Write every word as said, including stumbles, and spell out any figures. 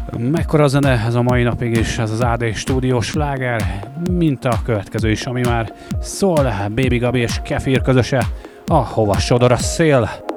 Mekkora zene ez a mai napig is, ez az á dé stúdiós sláger, mint a következő is, ami már szól, Baby Gabi és Kefir közöse, a Hova sodor a szél.